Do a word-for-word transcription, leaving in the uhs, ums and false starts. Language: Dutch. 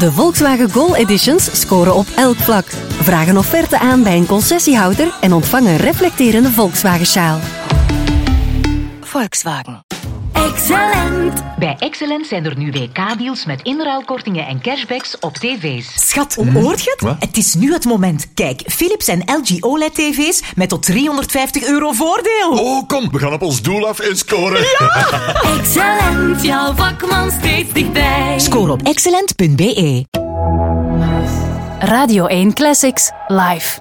De Volkswagen Gol Editions scoren op elk vlak. Vraag een offerte aan bij een concessiehouder en ontvang een reflecterende Volkswagen-sjaal. Volkswagen. Excellent! Bij Excellent zijn er nu W K-deals met inruilkortingen en cashbacks op tv's. Schat, hoort je het? Wat? Het is nu het moment. Kijk, Philips en L G O L E D-tv's met tot driehonderdvijftig euro voordeel. Oh, kom, we gaan op ons doel af en scoren. Ja! Excellent, jouw vakman steeds dichtbij. Score op excellent punt be. Radio één Classics, live.